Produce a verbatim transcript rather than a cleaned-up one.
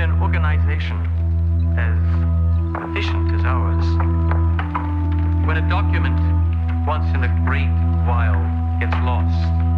an organization as efficient as ours, when a document once in a great while gets lost,